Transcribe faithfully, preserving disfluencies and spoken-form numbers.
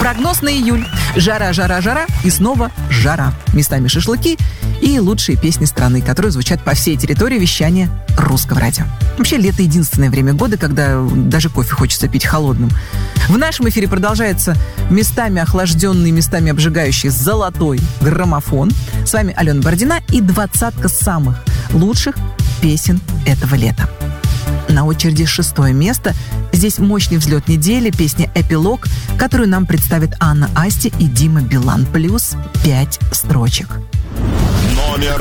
Прогноз на июль. Жара, жара, жара и снова жара. Местами шашлыки и лучшие песни страны, которые звучат по всей территории вещания Русского радио. Вообще, лето — единственное время года, когда даже кофе хочется пить холодным. В нашем эфире продолжается местами охлажденный, местами обжигающий золотой граммофон. С вами Алена Бородина и двадцатка самых лучших песен этого лета. На очереди шестое место. Здесь мощный взлет недели, песня «Эпилог», которую нам представят Анна Асти и Дима Билан. Плюс пять строчек. Номер